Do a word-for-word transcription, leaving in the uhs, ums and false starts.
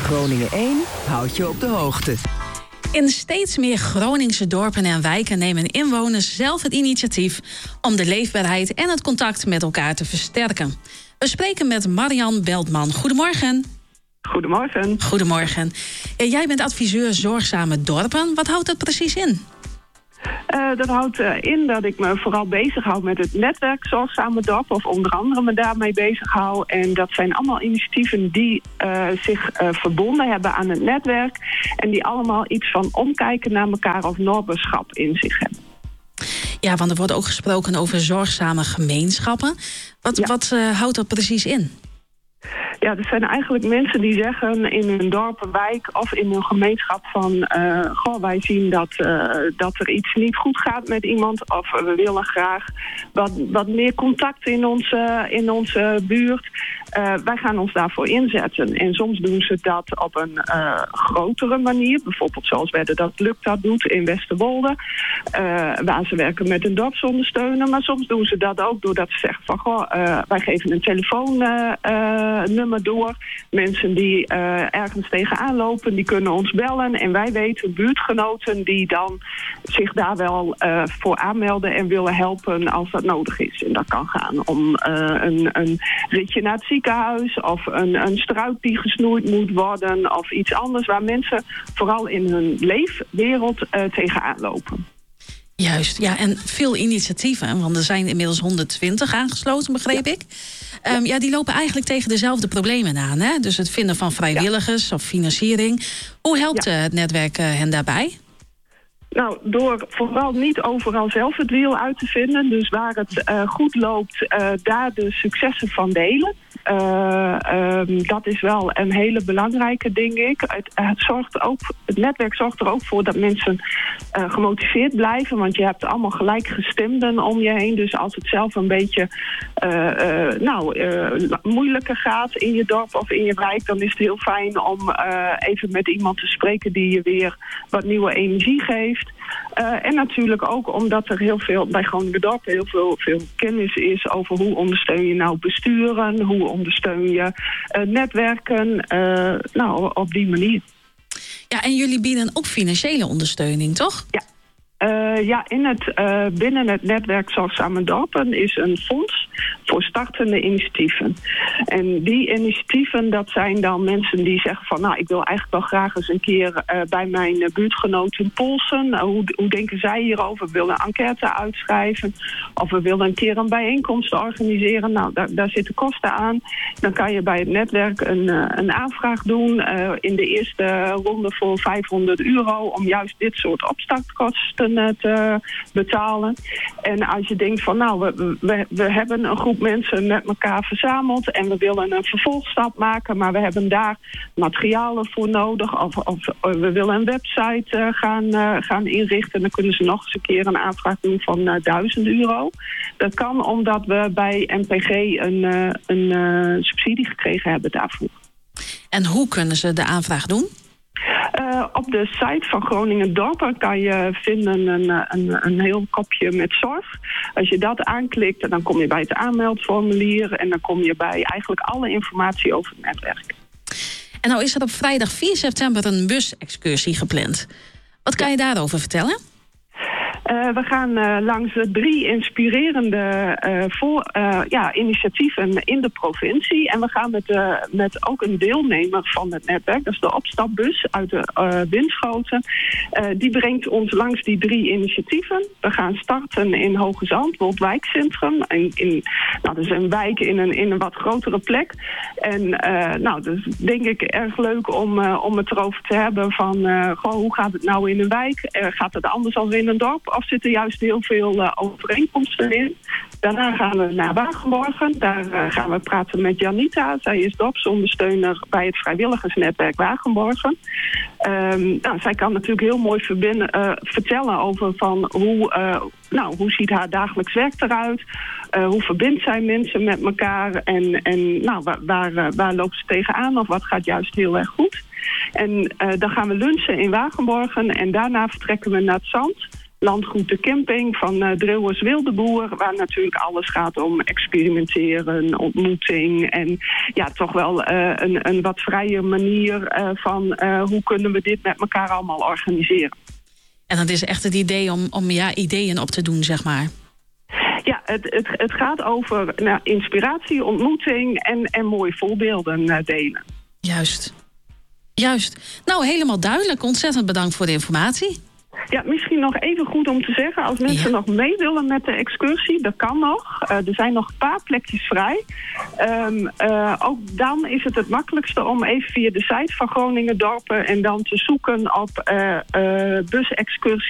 Groningen één houdt je op de hoogte. In steeds meer Groningse dorpen en wijken nemen inwoners zelf het initiatief om de leefbaarheid en het contact met elkaar te versterken. We spreken met Marian Beltman. Goedemorgen. Goedemorgen. Goedemorgen. Jij bent adviseur Zorgzame Dorpen. Wat houdt dat precies in? Uh, dat houdt uh, in dat ik me vooral bezighoud met het netwerk Zorgzame Dorpen, of onder andere me daarmee bezighoud. En dat zijn allemaal initiatieven die uh, zich uh, verbonden hebben aan het netwerk en die allemaal iets van omkijken naar elkaar of noorberschap in zich hebben. Ja, want er wordt ook gesproken over zorgzame gemeenschappen. Wat, ja. wat uh, houdt dat precies in? Ja, er zijn eigenlijk mensen die zeggen in hun dorp, een wijk of in hun gemeenschap van Uh, goh, wij zien dat, uh, dat er iets niet goed gaat met iemand, of we willen graag wat, wat meer contact in onze, in onze buurt. Uh, wij gaan ons daarvoor inzetten. En soms doen ze dat op een uh, grotere manier. Bijvoorbeeld zoals wij dat Lukt dat doet in Westerwolde. Uh, waar ze werken met een dorpsondersteuner. Maar soms doen ze dat ook doordat ze zeggen van goh, uh, wij geven een telefoonnummer uh, uh, door. Mensen die uh, ergens tegenaan lopen, die kunnen ons bellen. En wij weten buurtgenoten die dan zich daar wel uh, voor aanmelden en willen helpen als dat nodig is. En dat kan gaan om uh, een, een ritje naar het ziekenhuis of een, een struik die gesnoeid moet worden of iets anders waar mensen vooral in hun leefwereld uh, tegenaan lopen. Juist, ja, en veel initiatieven, want er zijn inmiddels honderdtwintig aangesloten, begreep ja. ik. Um, ja, die lopen eigenlijk tegen dezelfde problemen aan, hè? Dus het vinden van vrijwilligers ja. of financiering. Hoe helpt ja. het netwerk uh, hen daarbij? Nou, door vooral niet overal zelf het wiel uit te vinden. Dus waar het uh, goed loopt, uh, daar de successen van delen. Uh, um, dat is wel een hele belangrijke, denk ik. Het, het, zorgt ook, het netwerk zorgt er ook voor dat mensen uh, gemotiveerd blijven. Want je hebt allemaal gelijkgestemden om je heen. Dus als het zelf een beetje uh, uh, nou, uh, moeilijker gaat in je dorp of in je wijk, dan is het heel fijn om uh, even met iemand te spreken die je weer wat nieuwe energie geeft. Uh, en natuurlijk ook omdat er heel veel bij Groningen Dorp heel veel, veel kennis is over hoe ondersteun je nou besturen, hoe ondersteun je uh, netwerken, uh, nou op die manier. Ja, en jullie bieden ook financiële ondersteuning, toch? Ja. Uh, ja, in het, uh, binnen het netwerk Zorgzame Dorpen is een fonds voor startende initiatieven. En die initiatieven, dat zijn dan mensen die zeggen van nou, ik wil eigenlijk wel graag eens een keer uh, bij mijn uh, buurtgenoten polsen. Uh, hoe, hoe denken zij hierover? We willen een enquête uitschrijven of we willen een keer een bijeenkomst organiseren. Nou, daar, daar zitten kosten aan. Dan kan je bij het netwerk een, uh, een aanvraag doen uh, in de eerste ronde voor vijfhonderd euro om juist dit soort opstartkosten te betalen. En als je denkt van nou, we, we, we hebben een groep mensen met elkaar verzameld en we willen een vervolgstap maken, maar we hebben daar materialen voor nodig of, of we willen een website uh, gaan, uh, gaan inrichten, dan kunnen ze nog eens een keer een aanvraag doen van uh, duizend euro. Dat kan omdat we bij N P G een, uh, een uh, subsidie gekregen hebben daarvoor. En hoe kunnen ze de aanvraag doen? Uh, op de site van Groningen Dorpen kan je vinden een, een, een heel kopje met zorg. Als je dat aanklikt, dan kom je bij het aanmeldformulier en dan kom je bij eigenlijk alle informatie over het netwerk. En nou is er op vrijdag vier september een busexcursie gepland. Wat kan je daarover vertellen? Uh, we gaan uh, langs de drie inspirerende uh, voor, uh, ja, initiatieven in de provincie. En we gaan met, uh, met ook een deelnemer van het netwerk. Dat is de opstapbus uit de uh, Winschoten. Uh, die brengt ons langs die drie initiatieven. We gaan starten in Hoge Zand, World Wijkcentrum. In, in, nou, dat is een wijk in een, in een wat grotere plek. En uh, nou, dat is denk ik erg leuk om, uh, om het erover te hebben van Uh, goh, hoe gaat het nou in een wijk? Uh, gaat het anders dan in een dorp? Of zitten juist heel veel uh, overeenkomsten in. Daarna gaan we naar Wagenborgen. Daar uh, gaan we praten met Janita. Zij is dorpsondersteuner bij het vrijwilligersnetwerk Wagenborgen. Um, nou, zij kan natuurlijk heel mooi verbinden, uh, vertellen over van hoe, uh, nou, hoe ziet haar dagelijks werk eruit. Uh, hoe verbindt zij mensen met elkaar. En, en nou, waar, waar, waar loopt ze tegenaan of wat gaat juist heel erg goed. En uh, dan gaan we lunchen in Wagenborgen en daarna vertrekken we naar het Zand. landgoed De Camping van uh, Dreuwers Wildeboer, waar natuurlijk alles gaat om experimenteren, ontmoeting en ja, toch wel uh, een, een wat vrije manier uh, van uh, hoe kunnen we dit met elkaar allemaal organiseren. En dat is echt het idee om, om ja, ideeën op te doen, zeg maar. Ja, het, het, het gaat over nou, inspiratie, ontmoeting en, en mooie voorbeelden uh, delen. Juist. Juist. Nou, helemaal duidelijk. Ontzettend bedankt voor de informatie. Ja, misschien nog even goed om te zeggen, als mensen ja. nog mee willen met de excursie, dat kan nog. Uh, er zijn nog een paar plekjes vrij. Um, uh, ook dan is het het makkelijkste om even via de site van Groningen Dorpen en dan te zoeken op uh, uh, busexcursie.